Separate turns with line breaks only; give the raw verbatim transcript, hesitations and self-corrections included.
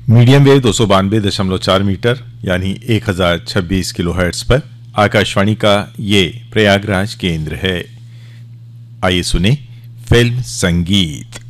Medium wave दो सौ बानवे दशमलव चार मीटर यानी एक हजार छब्बीस किलो हर्ट्ज पर आकाशवाणी का ये प्रयागराज केंद्र है। आइए सुने फिल्म संगीत।